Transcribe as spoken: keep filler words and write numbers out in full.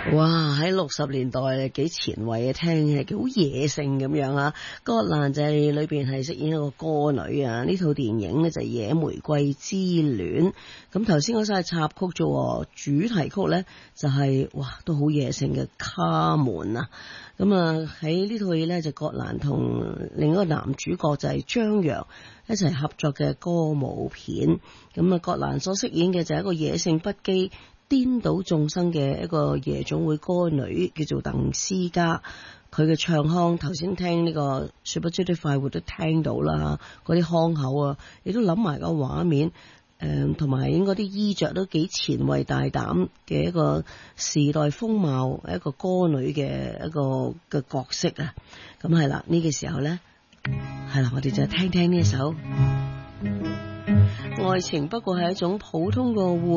哇！喺六十年代幾前衛嘅，聽係幾好野性咁樣啊！葛蘭就係裏邊係飾演一個歌女啊！呢套電影呢就係《野玫瑰之戀》。咁頭先嗰首係插曲啫，主題曲呢就係、是、哇都好野性嘅卡門啊！咁啊喺呢套戲呢，就葛蘭同另一個男主角就係張揚一齊合作嘅歌舞片。咁啊葛蘭所飾演嘅就係一個野性不羈、顛倒眾生嘅一個夜總會歌女，叫做鄧思嘉。佢嘅唱腔頭先聽呢個說不出的快活都聽到啦，嗰啲腔口啊，亦都諗埋個畫面，誒同埋應該啲衣着都幾前衛大膽嘅一個時代風貌，一個歌女嘅一個嘅角色啊。咁係啦，呢個時候呢，係啦，我哋就聽聽呢一首愛情不過係一種普通個